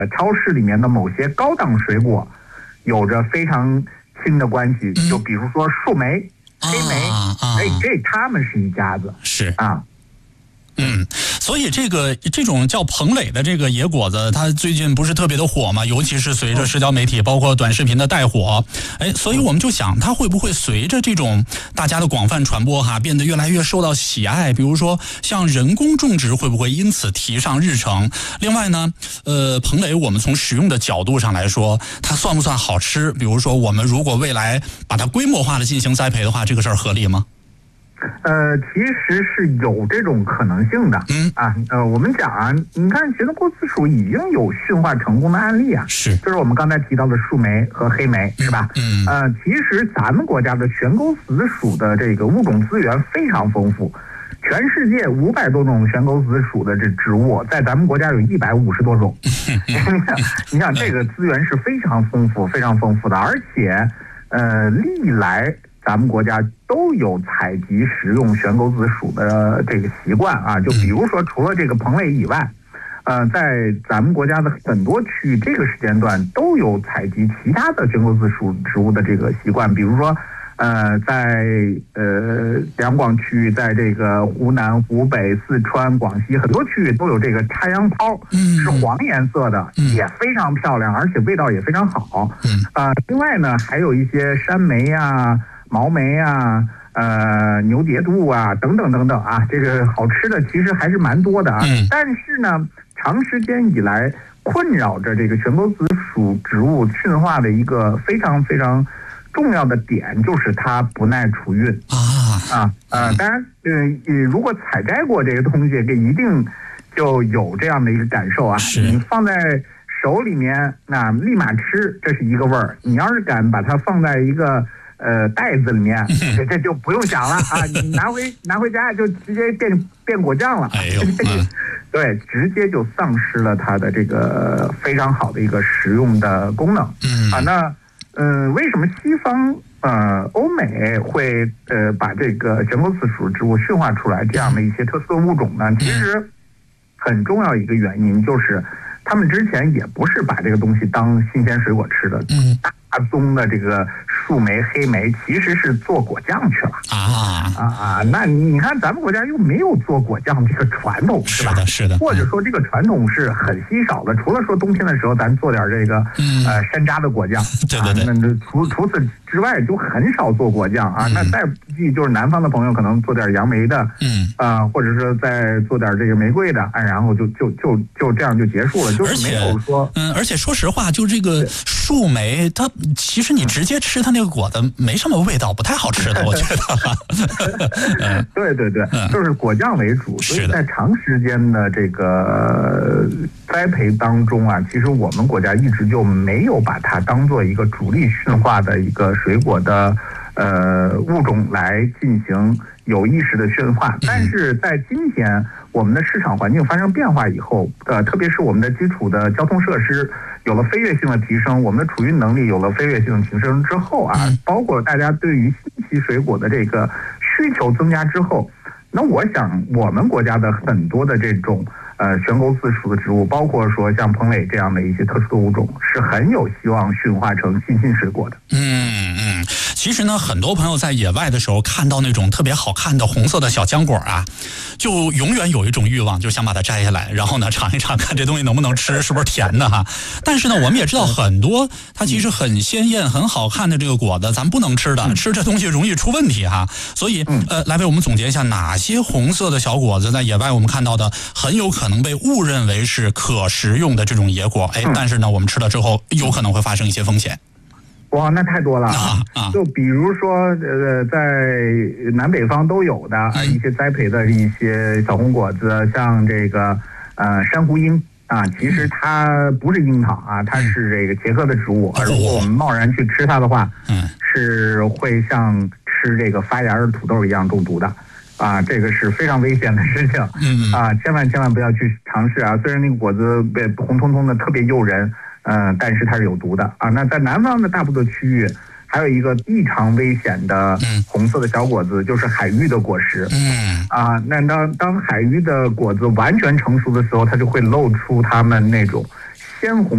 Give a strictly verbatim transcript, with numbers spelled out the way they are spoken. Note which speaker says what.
Speaker 1: 超市里面的某些高档水果有着非常亲的关系，就比如说树莓、黑莓，哎，这他们是一家子，
Speaker 2: 是
Speaker 1: 啊。
Speaker 2: 嗯，所以这个这种叫彭磊的这个野果子，它最近不是特别的火嘛？尤其是随着社交媒体包括短视频的带火，哎，所以我们就想，它会不会随着这种大家的广泛传播哈，变得越来越受到喜爱？比如说像人工种植会不会因此提上日程？另外呢，呃，彭磊我们从食用的角度上来说，它算不算好吃？比如说我们如果未来把它规模化的进行栽培的话，这个事儿合理吗？
Speaker 1: 呃，其实是有这种可能性的。
Speaker 2: 嗯
Speaker 1: 啊，呃，我们讲啊，你看玄德果子属已经有驯化成功的案例啊，
Speaker 2: 是，
Speaker 1: 就是我们刚才提到的树莓和黑莓，是吧？
Speaker 2: 嗯，
Speaker 1: 呃，其实咱们国家的玄狗子属的这个物种资源非常丰富，全世界五百多种玄狗子属的这植物，在咱们国家有一百五十多种。你想，你想这个资源是非常丰富、非常丰富的，而且，呃，历来咱们国家都有采集食用玄狗子属的这个习惯啊，就比如说除了这个彭磊以外，呃，在咱们国家的很多区域，这个时间段都有采集其他的玄狗子属植物的这个习惯，比如说，呃，在呃两广区域，在这个湖南、湖北、四川、广西很多区域都有这个插秧蒿，是黄颜色的，也非常漂亮，而且味道也非常好。啊、呃，另外呢，还有一些山莓呀、毛莓啊，呃，牛蝶肚啊，等等等等啊，这个好吃的其实还是蛮多的啊。嗯、但是呢，长时间以来困扰着这个玄狗子属植物驯化的一个非常非常重要的点，就是它不耐储运啊啊呃，当然，呃，如果采摘过这个东西，这一定就有这样的一个感受啊。你放在手里面，那立马吃，这是一个味儿。你要是敢把它放在一个呃，袋子里面，这这就不用想了啊！你拿回拿回家就直接变变果酱了，
Speaker 2: 哎呦，嗯、
Speaker 1: 对，直接就丧失了它的这个非常好的一个食用的功能。嗯啊，那呃，为什么西方呃欧美会呃把这个玄狗子属植物驯化出来这样的一些特色物种呢？其实很重要一个原因就是，他们之前也不是把这个东西当新鲜水果吃的。嗯。大宗的这个树莓、黑莓其实是做果酱去了啊啊啊！那你看，咱们国家又没有做果酱这个传统，是吧？
Speaker 2: 是的，是的。
Speaker 1: 或者说这个传统是很稀少的，除了说冬天的时候咱做点这个、嗯、呃山楂的果酱，
Speaker 2: 对对对。
Speaker 1: 啊、那除除此之外就很少做果酱啊。嗯、那再不济就是南方的朋友可能做点杨梅的，嗯啊、呃，或者是再做点这个玫瑰的，哎，然后就就就就这样就结束了，就是没有说
Speaker 2: 嗯，而且说实话，就这个树莓它。其实你直接吃它那个果子没什么味道，不太好吃的，我觉得。
Speaker 1: 对对对，就是果酱为主，所以在长时间的这个栽培当中啊，其实我们国家一直就没有把它当做一个主力驯化的一个水果的呃物种来进行有意识的驯化。但是在今天我们的市场环境发生变化以后，呃，特别是我们的基础的交通设施有了飞跃性的提升，我们的储运能力有了飞跃性的提升之后啊，包括大家对于新奇水果的这个需求增加之后，那我想我们国家的很多的这种呃玄狗子属的植物，包括说像彭磊这样的一些特殊的物种，是很有希望驯化成新兴水果的。
Speaker 2: 嗯嗯，其实呢，很多朋友在野外的时候看到那种特别好看的红色的小浆果啊，就永远有一种欲望，就想把它摘下来，然后呢尝一尝，看这东西能不能吃，是不是甜的哈。但是呢，我们也知道很多它其实很鲜艳、很好看的这个果子，咱不能吃的，嗯、吃这东西容易出问题哈。所以呃，来为我们总结一下，哪些红色的小果子在野外我们看到的很有可能被误认为是可食用的这种野果，哎，但是呢，我们吃了之后有可能会发生一些风险。
Speaker 1: 哇，那太多了啊！啊就比如说，呃，在南北方都有的啊、嗯、一些栽培的一些小红果子，像这个呃珊瑚樱啊，其实它不是樱桃啊，它是这个茄科的植物，而如果我们贸然去吃它的话，嗯，是会像吃这个发芽的土豆一样中毒的。啊，这个是非常危险的事情，嗯啊，千万千万不要去尝试啊！虽然那个果子被红彤彤的特别诱人。嗯，但是它是有毒的啊。那在南方的大部分区域，还有一个异常危险的红色的小果子，就是海芋的果实。嗯啊，那当当海芋的果子完全成熟的时候，它就会露出它们那种鲜红